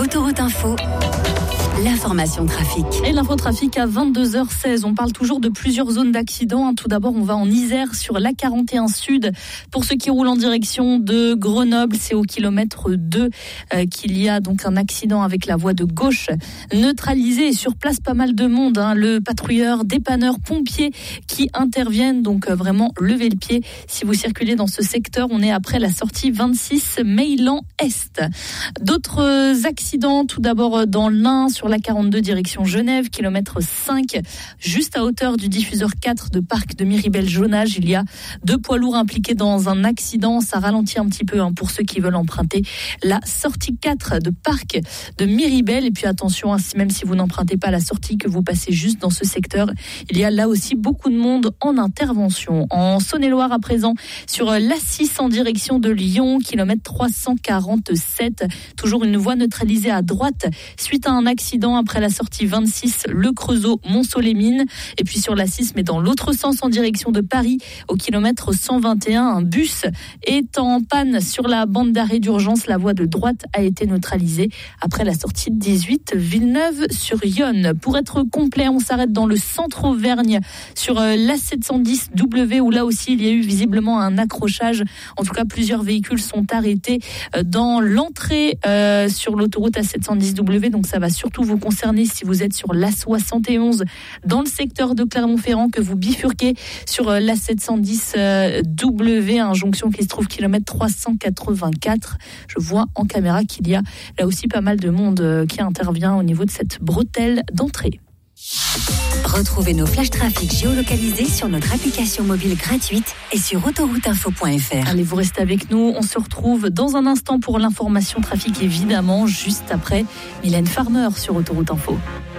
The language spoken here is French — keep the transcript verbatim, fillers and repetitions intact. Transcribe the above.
Autoroute Info, l'information trafic. Et l'infotrafic à vingt-deux heures seize. On parle toujours de plusieurs zones d'accidents. Tout d'abord, on va en Isère sur l'A quarante et un Sud. Pour ceux qui roulent en direction de Grenoble, c'est au kilomètre deux euh, qu'il y a donc un accident avec la voie de gauche neutralisée. Et sur place, pas mal de monde. Hein. Le patrouilleur, dépanneur, pompiers qui interviennent. Donc euh, vraiment, levez le pied. Si vous circulez dans ce secteur, on est après la sortie vingt-six Meylan Est. D'autres accidents, tout d'abord dans l'Ain, sur l'A quarante-deux direction Genève, kilomètre cinq, juste à hauteur du diffuseur quatre de Parc de Miribel-Jonage. Il y a deux poids lourds impliqués dans un accident. Ça ralentit un petit peu hein, pour ceux qui veulent emprunter la sortie quatre de Parc de Miribel. Et puis attention, hein, même si vous n'empruntez pas la sortie, que vous passez juste dans ce secteur, il y a là aussi beaucoup de monde en intervention. En Saône-et-Loire à présent, sur l'A six en direction de Lyon, kilomètre trois cent quarante-sept, toujours une voie neutralisée à droite suite à un accident après la sortie vingt-six, le Creusot, Montceau-les-Mines. Et puis sur l'A six, mais dans l'autre sens, en direction de Paris, au kilomètre cent vingt et un, un bus est en panne sur la bande d'arrêt d'urgence. La voie de droite a été neutralisée après la sortie dix-huit, Villeneuve-sur-Yonne. Pour être complet, on s'arrête dans le centre Auvergne sur l'A sept cent dix W, où là aussi, il y a eu visiblement un accrochage. En tout cas, plusieurs véhicules sont arrêtés dans l'entrée euh, sur l'autoroute A sept cent dix W. Donc ça va surtout vous concerner si vous êtes sur l'A soixante et onze dans le secteur de Clermont-Ferrand, que vous bifurquez sur l'A sept cent dix W, un jonction qui se trouve kilomètre trois cent quatre-vingt-quatre. Je vois en caméra qu'il y a là aussi pas mal de monde qui intervient au niveau de cette bretelle d'entrée. Retrouvez nos flash trafic géolocalisés sur notre application mobile gratuite et sur autoroute info point f r. Allez, vous restez avec nous. On se retrouve dans un instant pour l'information trafic, évidemment, juste après Mylène Farmer sur Autoroute Info.